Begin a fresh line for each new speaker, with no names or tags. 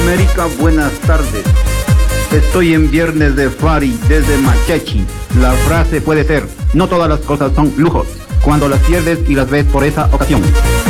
América, buenas tardes. Estoy en Viernes de Fari desde Machechi. La frase puede ser: no todas las cosas son lujos, cuando las pierdes y las ves por esa ocasión.